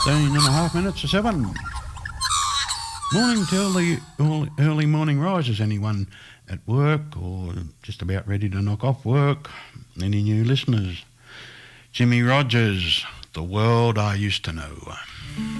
13.5 minutes to 7. Morning till the early morning rises. Anyone at work or just about ready to knock off work? Any new listeners? Jimmy Rogers, The World I Used to Know.